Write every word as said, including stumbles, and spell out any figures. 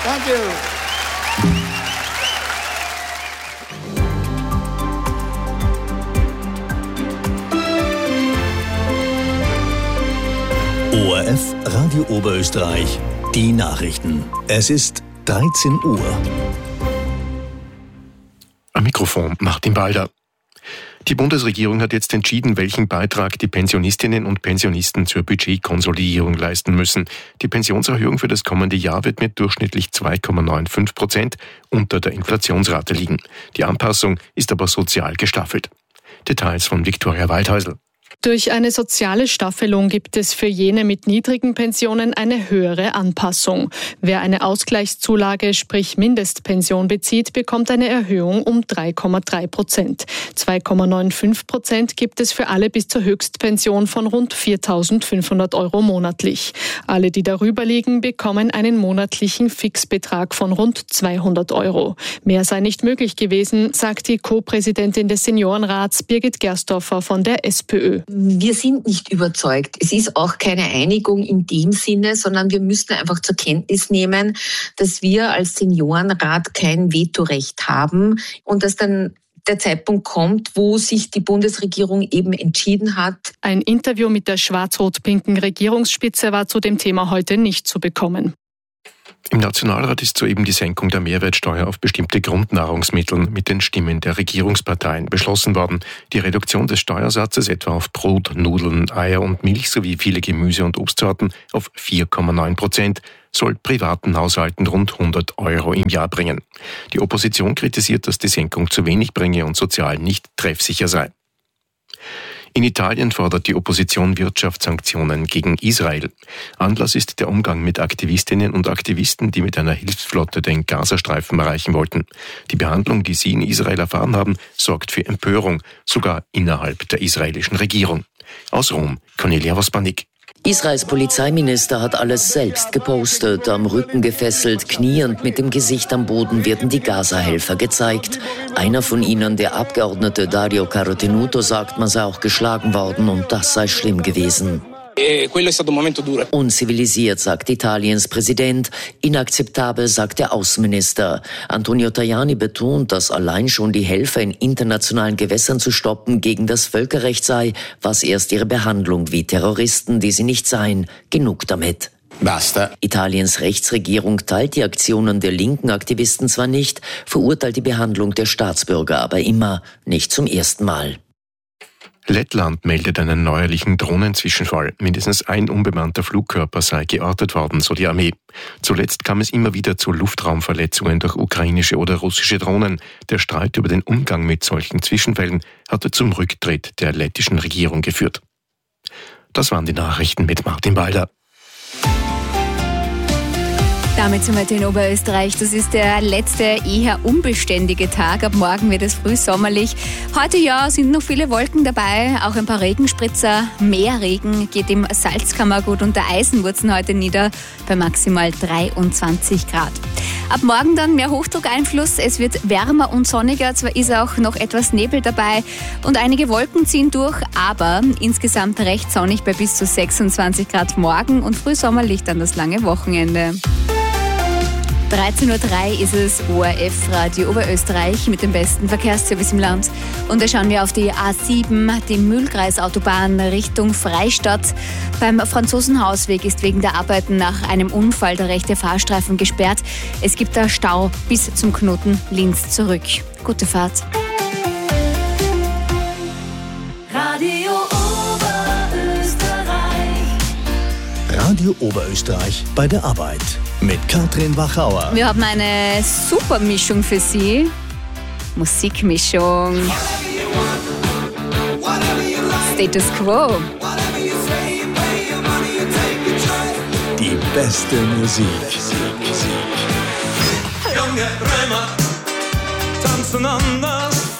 Thank you. O R F Radio Oberösterreich, die Nachrichten. Es ist dreizehn Uhr. Am Mikrofon Martin Balder. Die Bundesregierung hat jetzt entschieden, welchen Beitrag die Pensionistinnen und Pensionisten zur Budgetkonsolidierung leisten müssen. Die Pensionserhöhung für das kommende Jahr wird mit durchschnittlich zwei Komma fünfundneunzig Prozent unter der Inflationsrate liegen. Die Anpassung ist aber sozial gestaffelt. Details von Viktoria Waldhäusl. Durch eine soziale Staffelung gibt es für jene mit niedrigen Pensionen eine höhere Anpassung. Wer eine Ausgleichszulage, sprich Mindestpension bezieht, bekommt eine Erhöhung um drei Komma drei Prozent. zwei Komma fünfundneunzig Prozent gibt es für alle bis zur Höchstpension von rund viertausendfünfhundert Euro monatlich. Alle, die darüber liegen, bekommen einen monatlichen Fixbetrag von rund zweihundert Euro. Mehr sei nicht möglich gewesen, sagt die Co-Präsidentin des Seniorenrats Birgit Gerstorfer von der SPÖ. Wir sind nicht überzeugt. Es ist auch keine Einigung in dem Sinne, sondern wir müssen einfach zur Kenntnis nehmen, dass wir als Seniorenrat kein Vetorecht haben und dass dann der Zeitpunkt kommt, wo sich die Bundesregierung eben entschieden hat. Ein Interview mit der schwarz-rot-pinken Regierungsspitze war zu dem Thema heute nicht zu bekommen. Im Nationalrat ist soeben die Senkung der Mehrwertsteuer auf bestimmte Grundnahrungsmittel mit den Stimmen der Regierungsparteien beschlossen worden. Die Reduktion des Steuersatzes etwa auf Brot, Nudeln, Eier und Milch sowie viele Gemüse- und Obstsorten auf vier Komma neun Prozent soll privaten Haushalten rund hundert Euro im Jahr bringen. Die Opposition kritisiert, dass die Senkung zu wenig bringe und sozial nicht treffsicher sei. In Italien fordert die Opposition Wirtschaftssanktionen gegen Israel. Anlass ist der Umgang mit Aktivistinnen und Aktivisten, die mit einer Hilfsflotte den Gazastreifen erreichen wollten. Die Behandlung, die sie in Israel erfahren haben, sorgt für Empörung, sogar innerhalb der israelischen Regierung. Aus Rom, Cornelia Vospanik. Israels Polizeiminister hat alles selbst gepostet. Am Rücken gefesselt, kniend mit dem Gesicht am Boden werden die Gaza-Helfer gezeigt. Einer von ihnen, der Abgeordnete Dario Carotenuto, sagt, man sei auch geschlagen worden und das sei schlimm gewesen. Unzivilisiert, sagt Italiens Präsident. Inakzeptabel, sagt der Außenminister. Antonio Tajani betont, dass allein schon die Helfer in internationalen Gewässern zu stoppen gegen das Völkerrecht sei, was erst ihre Behandlung wie Terroristen, die sie nicht seien. Genug damit. Basta. Italiens Rechtsregierung teilt die Aktionen der linken Aktivisten zwar nicht, verurteilt die Behandlung der Staatsbürger aber immer, nicht zum ersten Mal. Lettland meldet einen neuerlichen Drohnenzwischenfall. Mindestens ein unbemannter Flugkörper sei geortet worden, so die Armee. Zuletzt kam es immer wieder zu Luftraumverletzungen durch ukrainische oder russische Drohnen. Der Streit über den Umgang mit solchen Zwischenfällen hatte zum Rücktritt der lettischen Regierung geführt. Das waren die Nachrichten mit Martin Balder. Damit sind wir in Oberösterreich. Das ist der letzte eher unbeständige Tag. Ab morgen wird es früh sommerlich. Heute ja sind noch viele Wolken dabei, auch ein paar Regenspritzer. Mehr Regen geht im Salzkammergut und der Eisenwurzen heute nieder bei maximal dreiundzwanzig Grad. Ab morgen dann mehr Hochdruckeinfluss. Es wird wärmer und sonniger. Zwar ist auch noch etwas Nebel dabei und einige Wolken ziehen durch, aber insgesamt recht sonnig bei bis zu sechsundzwanzig Grad morgen und frühsommerlich dann das lange Wochenende. dreizehn Uhr drei ist es, O R F Radio Oberösterreich mit dem besten Verkehrsservice im Land. Und da schauen wir auf die A sieben, die Mühlkreisautobahn Richtung Freistadt. Beim Franzosenhausweg ist wegen der Arbeiten nach einem Unfall der rechte Fahrstreifen gesperrt. Es gibt da Stau bis zum Knoten Linz zurück. Gute Fahrt. Radio Oberösterreich. Radio Oberösterreich bei der Arbeit. Mit Katrin Wachauer. Wir haben eine super Mischung für Sie. Musikmischung. Status Quo. Die beste Musik. Junge Römer tanzen anders.